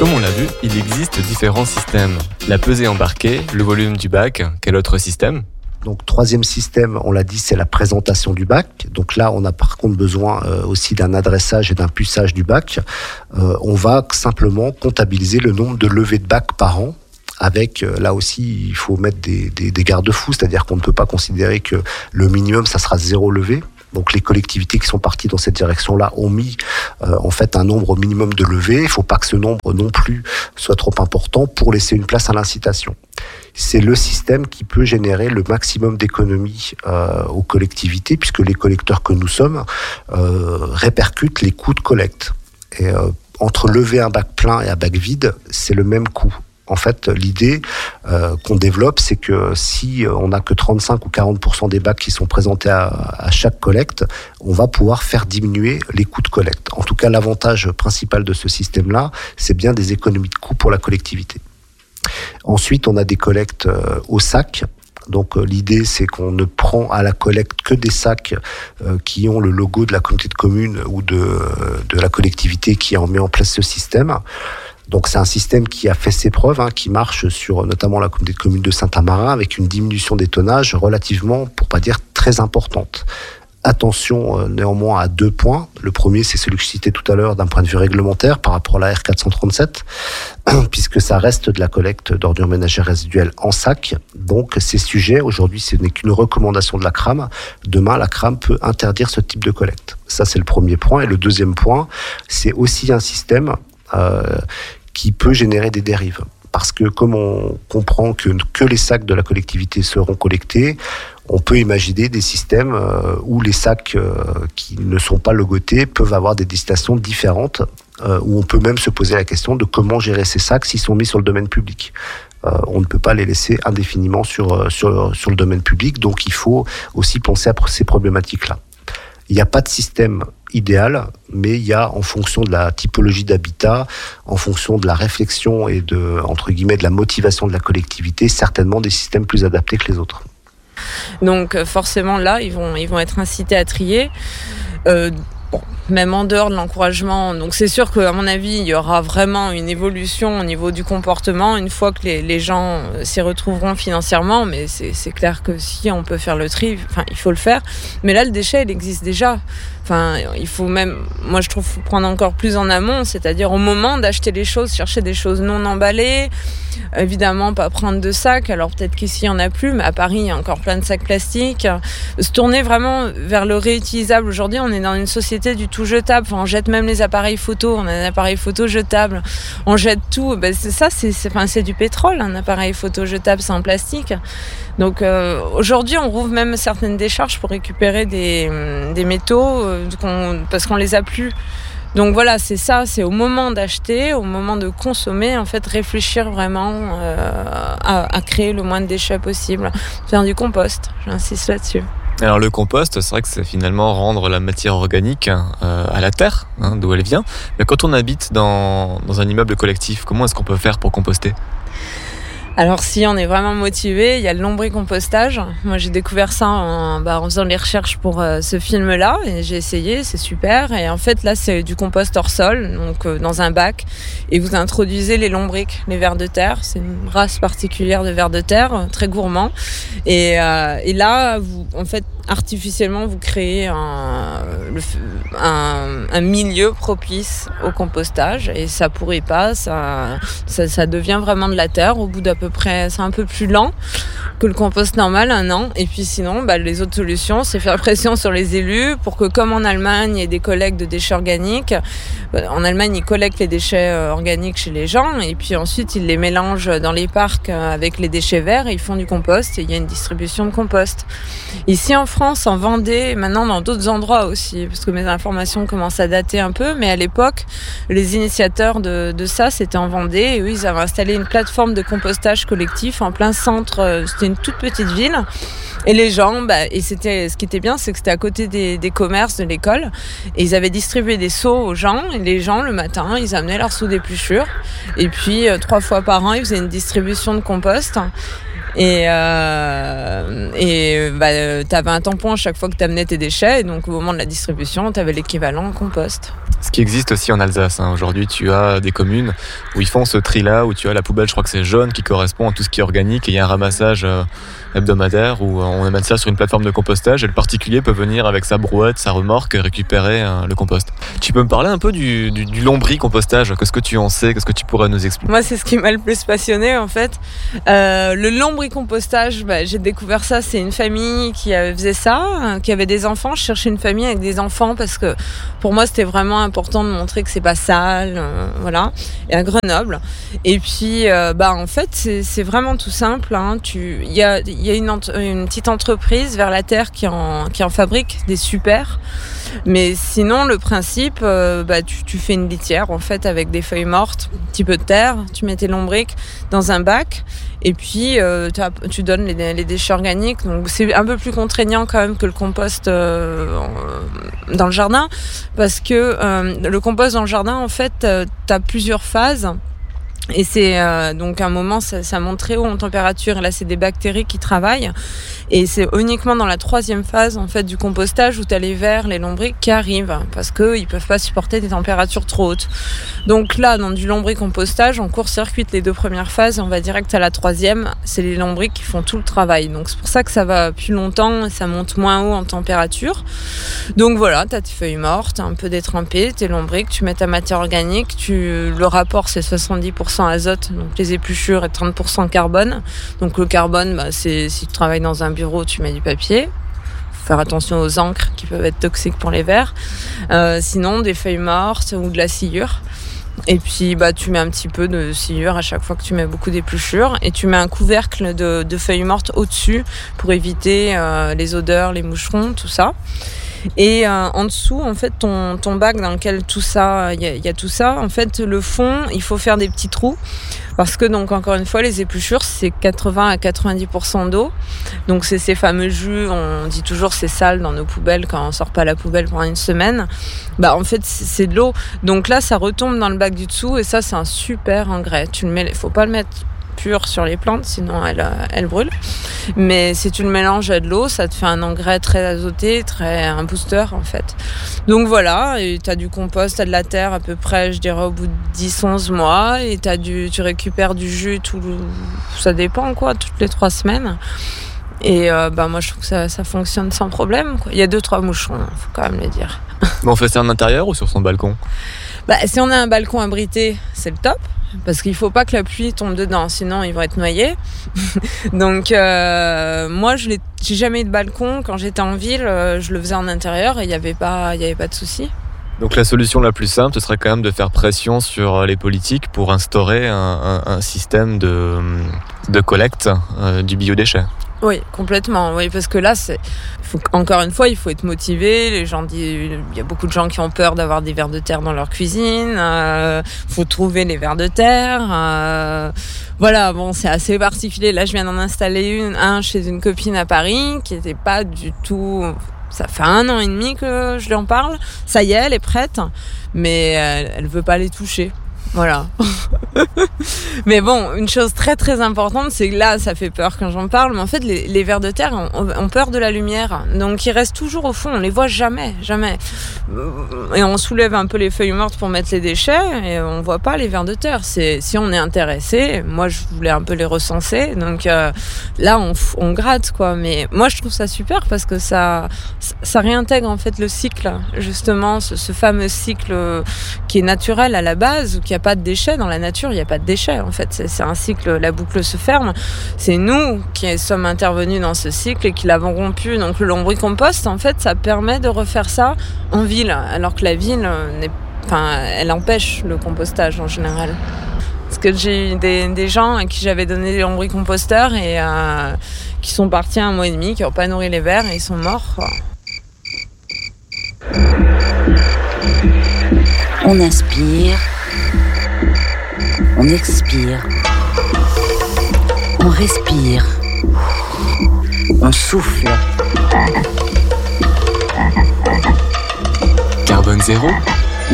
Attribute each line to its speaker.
Speaker 1: Comme on l'a vu, il existe différents systèmes. La pesée embarquée, le volume du bac, quel autre système ?
Speaker 2: Donc, troisième système, on l'a dit, c'est la présentation du bac. Donc là, on a par contre besoin aussi d'un adressage et d'un puçage du bac. On va simplement comptabiliser le nombre de levées de bac par an. Avec, là aussi, il faut mettre des garde-fous, c'est-à-dire qu'on ne peut pas considérer que le minimum, ça sera 0 levée. Donc les collectivités qui sont parties dans cette direction-là ont mis en fait un nombre minimum de levées. Il ne faut pas que ce nombre non plus soit trop important pour laisser une place à l'incitation. C'est le système qui peut générer le maximum d'économies aux collectivités, puisque les collecteurs que nous sommes répercutent les coûts de collecte. Et entre lever un bac plein et un bac vide, c'est le même coût. En fait, l'idée qu'on développe, c'est que si on n'a que 35 ou 40% des bacs qui sont présentés à chaque collecte, on va pouvoir faire diminuer les coûts de collecte. En tout cas, l'avantage principal de ce système-là, c'est bien des économies de coûts pour la collectivité. Ensuite, on a des collectes au sac. Donc l'idée, c'est qu'on ne prend à la collecte que des sacs qui ont le logo de la communauté de communes ou de la collectivité qui a mis en place ce système. Donc c'est un système qui a fait ses preuves, qui marche sur notamment la communauté de communes de Saint-Amarin avec une diminution des tonnages relativement, pour pas dire très importante. Attention néanmoins à 2 points. Le premier, c'est celui que je citais tout à l'heure d'un point de vue réglementaire par rapport à la R437, puisque ça reste de la collecte d'ordures ménagères résiduelles en sac. Donc ces sujets, aujourd'hui, ce n'est qu'une recommandation de la CRAM. Demain, la CRAM peut interdire ce type de collecte. Ça, c'est le premier point. Et le deuxième point, c'est aussi un système qui peut générer des dérives. Parce que comme on comprend que les sacs de la collectivité seront collectés, on peut imaginer des systèmes où les sacs qui ne sont pas logotés peuvent avoir des destinations différentes, où on peut même se poser la question de comment gérer ces sacs s'ils sont mis sur le domaine public. On ne peut pas les laisser indéfiniment sur le domaine public, donc il faut aussi penser à ces problématiques-là. Il n'y a pas de système idéal, mais il y a, en fonction de la typologie d'habitat, en fonction de la réflexion et de la motivation de la collectivité, certainement des systèmes plus adaptés que les autres.
Speaker 3: Donc forcément là, ils vont être incités à trier. Même en dehors de l'encouragement. Donc c'est sûr qu'à mon avis, il y aura vraiment une évolution au niveau du comportement une fois que les gens s'y retrouveront financièrement. Mais c'est clair que si on peut faire le tri, il faut le faire. Mais là, le déchet, il existe déjà. Il faut même, moi je trouve, prendre encore plus en amont, c'est-à-dire au moment d'acheter les choses, chercher des choses non emballées. Évidemment, pas prendre de sacs. Alors peut-être qu'ici, il n'y en a plus, mais à Paris, il y a encore plein de sacs plastiques. Se tourner vraiment vers le réutilisable. Aujourd'hui, on est dans une société du tout jetable. On jette même les appareils photo. On a un appareil photo jetable. On jette tout. C'est du pétrole, un appareil photo jetable, c'est en plastique. Donc aujourd'hui, on rouvre même certaines décharges pour récupérer des métaux parce qu'on les a plus. Donc voilà, c'est ça, c'est au moment d'acheter, au moment de consommer, en fait, réfléchir vraiment à créer le moins de déchets possible. Faire du compost, j'insiste là-dessus.
Speaker 1: Alors le compost, c'est vrai que c'est finalement rendre la matière organique à la terre, d'où elle vient. Mais quand on habite dans un immeuble collectif, comment est-ce qu'on peut faire pour composter ?
Speaker 3: Alors si on est vraiment motivé, il y a le lombricompostage. Moi j'ai découvert ça en faisant les recherches pour ce film-là et j'ai essayé, c'est super. Et en fait là c'est du compost hors sol, donc dans un bac. Et vous introduisez les lombrics, les vers de terre. C'est une race particulière de vers de terre, très gourmand. Et là, vous, en fait, artificiellement, vous créez un milieu propice au compostage et ça pourrit pas, ça devient vraiment de la terre au bout d'à peu près, c'est un peu plus lent que le compost normal, 1 an. Et puis sinon, les autres solutions, c'est faire pression sur les élus pour que, comme en Allemagne, il y ait des collectes de déchets organiques. En Allemagne, ils collectent les déchets organiques chez les gens et puis ensuite, ils les mélangent dans les parcs avec les déchets verts et ils font du compost et il y a une distribution de compost. Ici, en France, en Vendée, maintenant dans d'autres endroits aussi, parce que mes informations commencent à dater un peu, mais à l'époque, les initiateurs de ça, c'était en Vendée et eux, ils avaient installé une plateforme de compostage collectif en plein centre. C'était une toute petite ville. Et les gens, ce qui était bien, c'est que c'était à côté des commerces de l'école. Et ils avaient distribué des seaux aux gens. Et les gens, le matin, ils amenaient leurs seaux d'épluchure. Et puis, 3 fois par an, ils faisaient une distribution de compost. Et t'avais un tampon à chaque fois que t'amenais tes déchets. Et donc au moment de la distribution, t'avais l'équivalent en compost.
Speaker 1: Ce qui existe aussi en Alsace. Aujourd'hui, tu as des communes où ils font ce tri-là, où tu as la poubelle, je crois que c'est jaune, qui correspond à tout ce qui est organique. Et il y a un ramassage hebdomadaire où on amène ça sur une plateforme de compostage et le particulier peut venir avec sa brouette, sa remorque, récupérer le compost. Tu peux me parler un peu du lombricompostage? Qu'est-ce que tu en sais? Qu'est-ce que tu pourrais nous expliquer?
Speaker 3: Moi, c'est ce qui m'a le plus passionné en fait. Le lombricompostage, j'ai découvert ça. C'est une famille qui faisait ça, qui avait des enfants. Je cherchais une famille avec des enfants parce que pour moi, c'était vraiment important de montrer que c'est pas sale, voilà. Et à Grenoble. Et puis, en fait, c'est vraiment tout simple. Il y a une petite entreprise vers la terre qui en fabrique des super. Mais sinon, le principe, tu fais une litière en fait avec des feuilles mortes, un petit peu de terre, tu mets tes lombrics dans un bac et puis tu donnes les déchets organiques. Donc c'est un peu plus contraignant quand même que le compost dans le jardin parce que le compost dans le jardin en fait, tu as plusieurs phases. Et c'est donc à un moment ça monte très haut en température et là c'est des bactéries qui travaillent et c'est uniquement dans la 3e phase en fait du compostage où tu as les vers, les lombrics qui arrivent parce qu'ils peuvent pas supporter des températures trop hautes. Donc là dans du lombricompostage on court-circuite les 2 premières phases et on va direct à la 3e, c'est les lombrics qui font tout le travail. Donc c'est pour ça que ça va plus longtemps et ça monte moins haut en température. Donc voilà, tu as tes feuilles mortes, un peu détrempées, tes lombrics, tu mets ta matière organique, le rapport c'est 70% azote, donc les épluchures et 30% carbone. Donc le carbone, c'est si tu travailles dans un bureau, tu mets du papier. Faut faire attention aux encres qui peuvent être toxiques pour les vers. Sinon, des feuilles mortes ou de la sciure. Et puis tu mets un petit peu de sciure à chaque fois que tu mets beaucoup d'épluchures et tu mets un couvercle de feuilles mortes au-dessus pour éviter les odeurs, les moucherons, tout ça. Et en dessous, en fait, ton bac dans lequel tout ça, il y a tout ça. En fait, le fond, il faut faire des petits trous parce que donc encore une fois, les épluchures, c'est 80 à 90% d'eau. Donc c'est ces fameux jus. On dit toujours c'est sale dans nos poubelles quand on sort pas la poubelle pendant une semaine. En fait, c'est de l'eau. Donc là, ça retombe dans le bac du dessous et ça, c'est un super engrais. Faut pas le mettre pur sur les plantes, sinon elles brûlent. Mais si tu le mélanges à de l'eau, ça te fait un engrais très azoté, un booster en fait. Donc voilà, et tu as du compost, tu as de la terre à peu près, je dirais au bout de 10-11 mois, et tu récupères du jus, ça dépend quoi, toutes les 3 semaines. Et moi je trouve que ça fonctionne sans problème, quoi. Il y a 2-3 moucherons, faut quand même le dire.
Speaker 1: Mais on fait ça en intérieur ou sur son balcon?
Speaker 3: Si on a un balcon abrité, c'est le top. Parce qu'il faut pas que la pluie tombe dedans, sinon ils vont être noyés. Donc moi j'ai jamais eu de balcon. Quand j'étais en ville, je le faisais en intérieur et il y avait pas de souci.
Speaker 1: Donc la solution la plus simple, ce serait quand même de faire pression sur les politiques pour instaurer un système de collecte du biodéchet.
Speaker 3: Oui, complètement. Oui, parce que là, encore une fois, il faut être motivé. Les gens il y a beaucoup de gens qui ont peur d'avoir des vers de terre dans leur cuisine. Faut trouver les vers de terre. Voilà, bon, c'est assez particulier. Là, je viens d'en installer un chez une copine à Paris qui était pas du tout. Ça fait 1 an et demi que je lui en parle. Ça y est, elle est prête, mais elle veut pas les toucher. Voilà. Mais bon, une chose très très importante, c'est que là, ça fait peur quand j'en parle, mais en fait, les vers de terre ont peur de la lumière. Donc, ils restent toujours au fond, on les voit jamais. Et on soulève un peu les feuilles mortes pour mettre les déchets, et on voit pas les vers de terre. Si on est intéressé, moi, je voulais un peu les recenser, donc là, on gratte, quoi. Mais moi, je trouve ça super parce que ça réintègre en fait le cycle, justement, ce fameux cycle qui est naturel à la base, qui a pas de déchets. Dans la nature, il n'y a pas de déchets en fait, c'est un cycle, la boucle se ferme, c'est nous qui sommes intervenus dans ce cycle et qui l'avons rompu. Donc le lombricompost en fait, ça permet de refaire ça en ville, alors que la ville elle empêche le compostage en général. Parce que j'ai eu des gens à qui j'avais donné des lombricomposteurs et qui sont partis 1 mois et demi, qui n'ont pas nourri les vers et ils sont morts.
Speaker 4: On inspire, on expire, on respire, on souffle.
Speaker 1: Carbone zéro.